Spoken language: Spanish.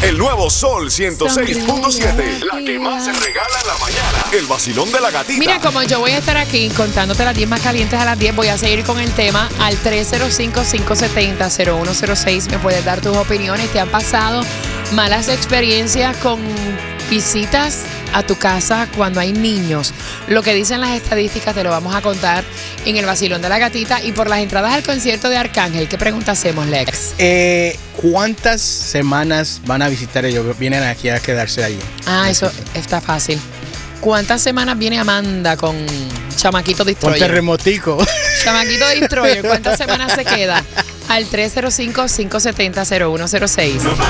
El nuevo Sol 106.7. La que más se regala en la mañana. El vacilón de la gatita. Mira, como yo voy a estar aquí contándote las 10 más calientes a las 10, voy a seguir con el tema. Al 305-570-0106 me puedes dar tus opiniones. ¿Te han pasado malas experiencias con visitas a tu casa cuando hay niños? Lo que dicen las estadísticas te lo vamos a contar en el vacilón de la gatita. Y por las entradas al concierto de Arcángel, ¿qué pregunta hacemos, Lex? ¿Cuántas semanas van a visitar ellos? ¿Vienen aquí a quedarse allí? Eso está fácil. ¿Cuántas semanas viene Amanda con Chamaquito Destroyer? Con terremotico. Chamaquito Destroyer, ¿cuántas semanas se queda? Al 305-570-0106.